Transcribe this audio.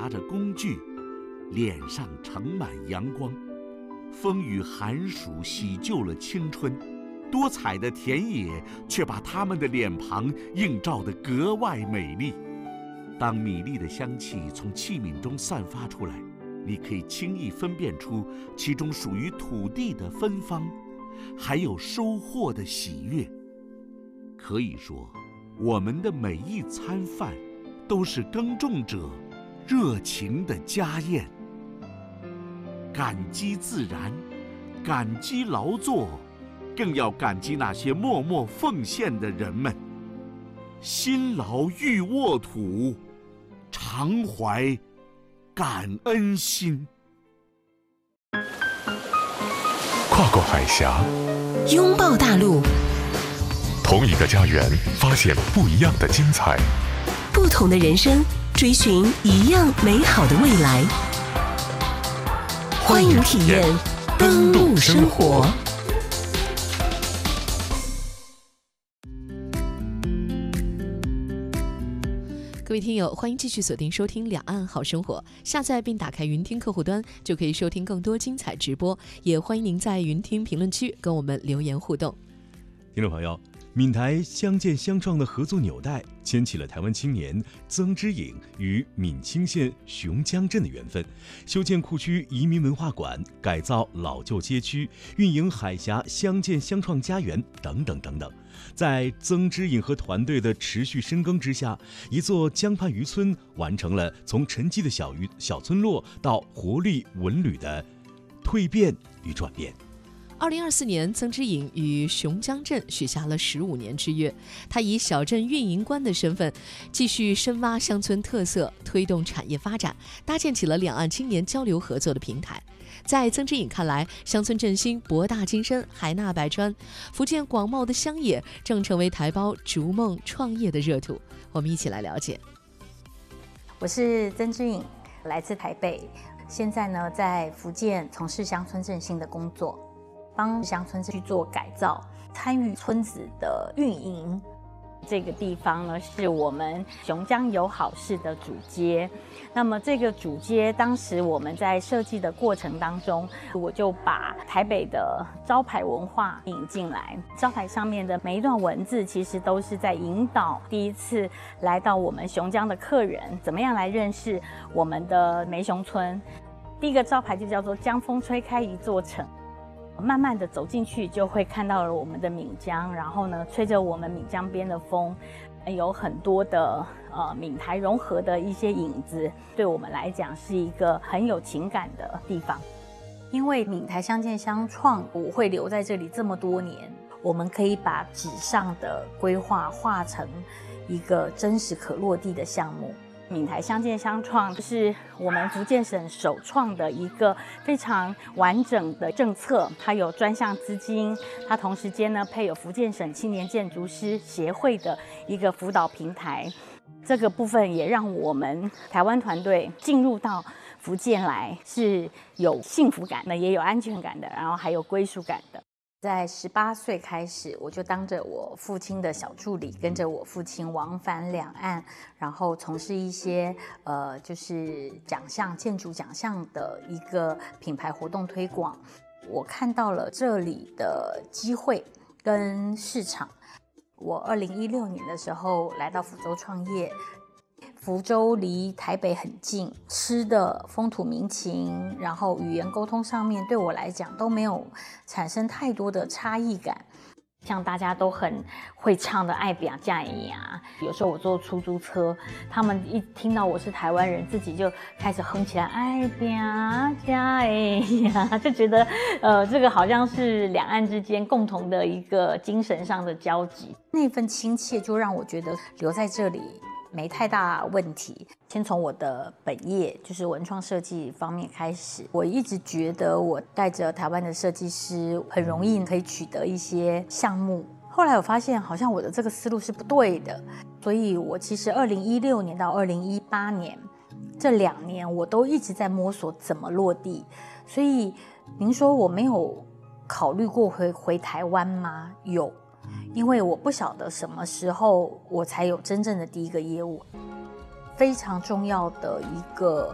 拿着工具，脸上盛满阳光。风雨寒暑洗旧了青春，多彩的田野却把他们的脸庞映照得格外美丽。当米粒的香气从器皿中散发出来，你可以轻易分辨出其中属于土地的芬芳，还有收获的喜悦。可以说，我们的每一餐饭都是耕种者热情的家宴。感激自然，感激劳作，更要感激那些默默奉献的人们。辛劳欲沃土，常怀感恩心。 跨过海峡， 拥抱大陆， 同一个家园，发现不一样的精彩； 不同的人生，追寻一样美好的未来。欢迎体验登陆生活。 各位听友，欢迎继续锁定收听《两岸好生活》，下载并打开云听客户端，就可以收听更多精彩直播。也欢迎您在云听评论区跟我们留言互动。 听众朋友，闽台相见相创的合作纽带，牵起了台湾青年曾之颖与闽清县熊江镇的缘分。修建库区移民文化馆，改造老旧街区，运营海峡相见相创家园等等等等。在曾之颖和团队的持续深耕之下，一座江畔渔村完成了从沉寂的小村落到活力文旅的蜕变与转变。 2024年，曾之颖与熊江镇许下了15年之约。他以小镇运营官的身份，继续深挖乡村特色，推动产业发展，搭建起了两岸青年交流合作的平台。在曾之颖看来，乡村振兴博大精深，海纳百川，福建广袤的乡野正成为台胞逐梦创业的热土。我们一起来了解。 我是曾之颖，来自台北，现在呢在福建从事乡村振兴的工作，帮乡村去做改造，参与村子的运营。这个地方呢是我们熊江友好市的主街。那么这个主街当时我们在设计的过程当中，我就把台北的招牌文化引进来。招牌上面的每一段文字其实都是在引导第一次来到我们熊江的客人怎么样来认识我们的梅熊村。第一个招牌就叫做江风吹开一座城，慢慢的走进去就会看到了我们的闽江，然后呢吹着我们闽江边的风，有很多的闽台融合的一些影子，对我们来讲是一个很有情感的地方。因为闽台相见相创，我会留在这里这么多年，我们可以把纸上的规划化成一个真实可落地的项目。闽台相见相创是我们福建省首创的一个非常完整的政策，它有专项资金，它同时间呢配有福建省青年建筑师协会的一个辅导平台。这个部分也让我们台湾团队进入到福建来是有幸福感的，也有安全感的，然后还有归属感的。在18岁开始，我就当着我父亲的小助理，跟着我父亲往返两岸，然后从事一些就是奖项、建筑奖项的一个品牌活动推广。我看到了这里的机会跟市场。我2016年的时候来到福州创业。福州离台北很近，吃的风土民情，然后语言沟通上面对我来讲都没有产生太多的差异感。像大家都很会唱的爱表嫁呀，有时候我坐出租车，他们一听到我是台湾人，自己就开始哼起来爱表嫁呀，就觉得这个好像是两岸之间共同的一个精神上的交集，那份亲切就让我觉得留在这里没太大问题。先从我的本业就是文创设计方面开始，我一直觉得我带着台湾的设计师很容易可以取得一些项目。后来我发现好像我的这个思路是不对的，所以我其实2016年到2018年这2年我都一直在摸索怎么落地。所以您说我没有考虑过回台湾吗？有，因为我不晓得什么时候我才有真正的第一个业务。非常重要的一个